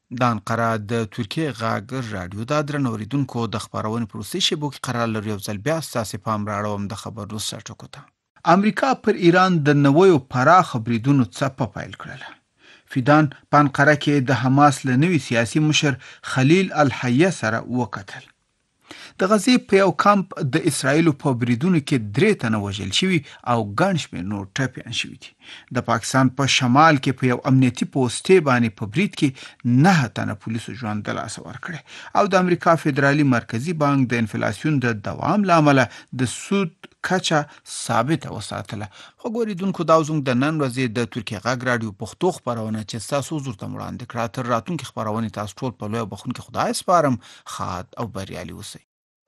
د انقره د ترکیې غږ رادیو د درنو اوریدونکو د خبرونې پروسې شیبو کې قرار لري او ځل بیا ستاسو پام راړوم د خبرو سرټکو ته. امریکا پر ایران د نویو پراخ بریدونو څپه پیل کړله. فیدان په انقره کې د حماس له نوي سیاسي مشر خلیل الحیه سره وکتل. د غزې په یو کمپ د اسرایلو په بریدونو کې 3 تنه وژل شوي او ګڼ شمېر نور ټپیان شوي دي. د پاکستان په شمال کې په یو امنیتي پوسټې باندې په برید کې 9 تنه پولیسو ژوند د لاسه ورکړي او د امریکا فدرالي مرکزی بانک د انفلاسیون د دوام لامل د سود کچه ثابته وساتله. خو ګوریدونکو دا زموږ د نن ورځې د ترکیه غږ رادیو پښتو خبرونه چې تاسو حضور ته وړاندې کړه. تر راتلونکي خبرونه تاسو ټول په لوی بخون کې خدای سپارم. خاد او بریالي اوسئ.